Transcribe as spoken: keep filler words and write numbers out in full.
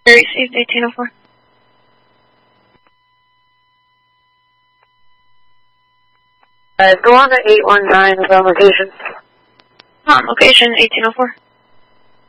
Received eighteen oh four. Uh, go on to eight one nine is on location. On location, eighteen oh four.